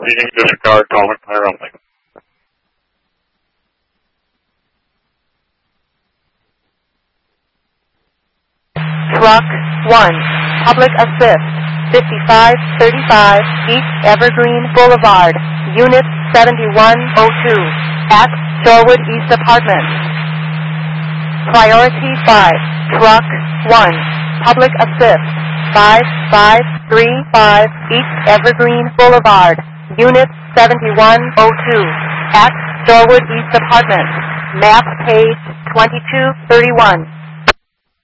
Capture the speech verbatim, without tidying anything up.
meeting, disregard, call McMyer only. Truck one, Public Assist, fifty-five thirty-five East Evergreen Boulevard, Unit seventy-one oh two, at Shorewood East Apartments. Priority five, Truck one, Public Assist, five five three five East Evergreen Boulevard, Unit seventy-one oh two, at Shorewood East Apartments. Map page twenty-two thirty-one.